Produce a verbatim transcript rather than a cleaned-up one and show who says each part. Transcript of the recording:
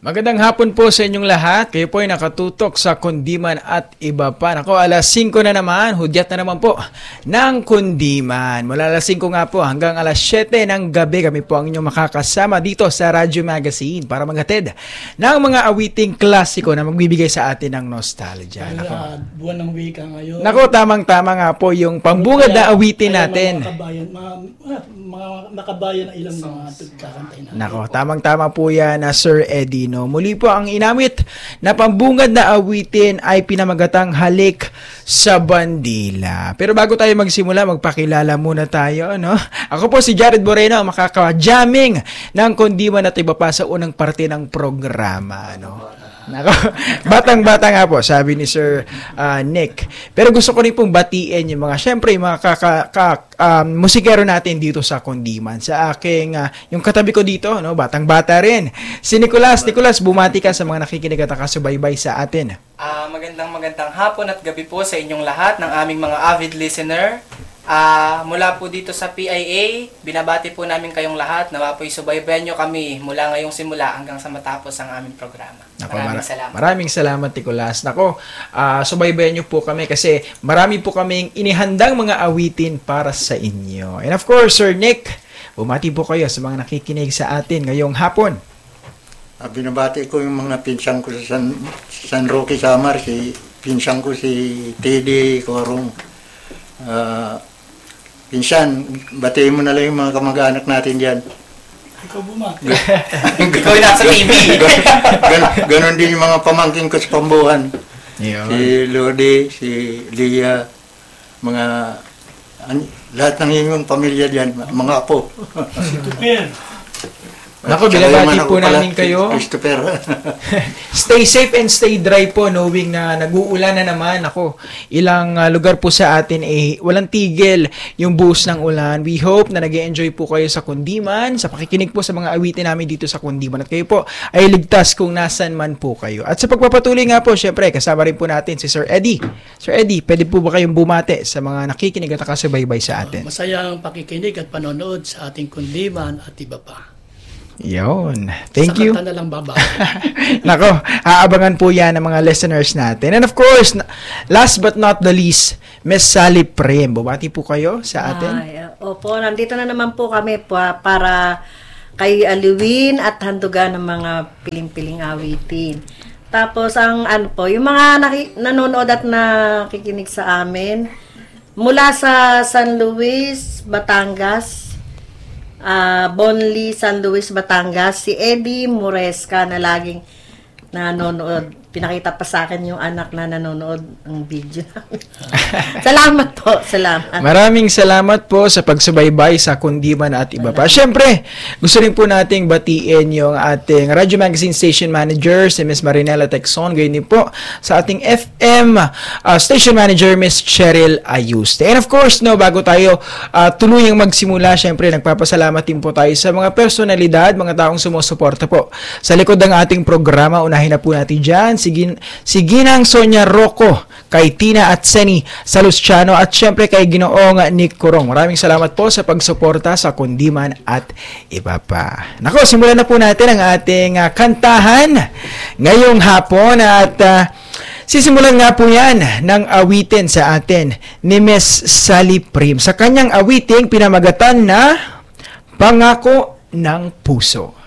Speaker 1: Magandang hapon po sa inyong lahat. Kayo po ay nakatutok sa Kundiman at iba pa. Ako, alas singko na naman, hudyat na naman po ng Kundiman. Mula alas singko nga po hanggang alas siyete ng gabi, kami po ang inyong makakasama dito sa Radyo Magazine para maghatid ng mga awiting klasiko na magbibigay sa atin ng nostalgia.
Speaker 2: Nako. Uh, buwan ng wika ngayon.
Speaker 1: Nako, tamang-tama nga po yung pambungad na awitin natin.
Speaker 2: Mga makabayan, mga, mga makabayan na ilang mga kakantay natin.
Speaker 1: Nako, tamang-tama po yan na Sir Eddie. No? Muli po ang inamit na pambungad na awitin ay pinamagatang Halik sa Bandila. Pero bago tayo magsimula, magpakilala muna tayo. No? Ako po si Jared Moreno, ang makaka-jamming ng Kundiman at iba pa sa unang parte ng programa. No? Nako, batang-bata nga po, sabi ni Sir uh, Nick. Pero gusto ko rin pong batiin yung mga, syempre, yung mga kaka, kaka, um, musikero natin dito sa Kundiman. Sa aking, uh, yung katabi ko dito, no, batang-bata rin. Si Nicolas. Nicolas, bumati ka sa mga nakikinig at nakasubaybay sa atin.
Speaker 3: Uh, magandang magandang hapon at gabi po sa inyong lahat ng aming mga avid listener. Uh, mula po dito sa P I A, binabati po namin kayong lahat. Nawa po'y subaybayan nyo kami mula ngayong simula hanggang sa matapos ang aming programa.
Speaker 1: Nako,
Speaker 3: maraming
Speaker 1: mar-
Speaker 3: salamat.
Speaker 1: Maraming salamat, Nicolas. Nako, uh, subaybayan nyo po kami kasi marami po kaming inihandang mga awitin para sa inyo. And of course, Sir Nick, bumati po kayo sa mga nakikinig sa atin ngayong hapon.
Speaker 4: Uh, binabati ko yung mga pinsang ko sa San, San Roque Samar, si pinsang ko si Teddy Corong. Uh, Pinsan, batiin mo na lang yung mga kamag-anak natin dyan.
Speaker 2: Ikaw buma.
Speaker 3: Ikaw yung nasa T V.
Speaker 4: Gan- ganon din yung mga pamangkin ko sa Pambuhan.
Speaker 1: Yun.
Speaker 4: Si Lodi, si Lia, mga, an, lahat ng inyong pamilya dyan, mga apo.
Speaker 2: Si Tuper.
Speaker 1: Nako,
Speaker 4: Tsaka
Speaker 1: binabati
Speaker 4: yung
Speaker 1: po
Speaker 4: anak ko
Speaker 1: namin
Speaker 4: pala,
Speaker 1: kayo.
Speaker 4: Christopher.
Speaker 1: Stay safe and stay dry po, knowing na nag-uulan na naman. Ako, ilang uh, lugar po sa atin eh, walang tigil yung buhos ng ulan. We hope na nag-enjoy po kayo sa Kundiman, sa pakikinig po sa mga awitin namin dito sa Kundiman. At kayo po ay ligtas kung nasan man po kayo. At sa pagpapatuloy nga po, syempre, kasama rin po natin si Sir Eddie. Sir Eddie, pwede po ba kayong bumate sa mga nakikinig at nakasubaybay sa atin?
Speaker 2: Masaya ang pakikinig at panonood sa ating Kundiman at iba pa.
Speaker 1: Yun. Thank
Speaker 2: sa
Speaker 1: you.
Speaker 2: Sa kanta na lang baba.
Speaker 1: Nako, aabangan po yan ng mga listeners natin. And of course, last but not the least, Miss Sally Prem. Bumati po kayo sa atin.
Speaker 5: Ay, opo, nandito na naman po kami pa, para kay aliwin at handugan ng mga piling-piling awitin. Tapos, ang ano po, yung mga naki- nanonood at nakikinig sa amin, mula sa San Luis, Batangas, Uh, Bonli, San Luis, Batangas, si Eddie Moresca na laging nanonood. Pinakita pa sa akin yung anak na nanonood ng video. Salamat po, salamat.
Speaker 1: Maraming salamat po sa pagsubaybay sa Kundiman at iba pa. Siyempre, gusto rin po nating batiin yung ating Radyo Magazine Station Manager, si Miss Marinela Texon. Gayon din po sa ating F M uh, Station Manager, Miss Cheryl Ayuste. And of course, no, bago tayo uh, tuluyang magsimula, siyempre, nagpapasalamat din po tayo sa mga personalidad, mga taong sumusuporta po sa likod ng ating programa. Unahin na po natin dyan si, Gin, si Ginang Sonia Rocco, kay Tina at Seni Salustiano, at syempre kay Ginoong Nick Corong. Maraming salamat po sa pagsuporta sa Kundiman at iba pa. Nako, simulan na po natin ang ating uh, kantahan ngayong hapon at uh, sisimulan nga po yan ng awitin sa atin ni Miss Sally Prem sa kanyang awiting pinamagatan na Pangako ng Puso.